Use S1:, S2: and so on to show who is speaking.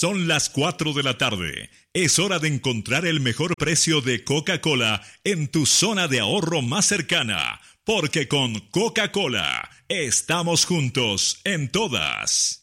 S1: Son las 4 de la tarde. Es hora de encontrar el mejor precio de Coca-Cola en tu zona de ahorro más cercana. Porque con Coca-Cola estamos juntos en todas.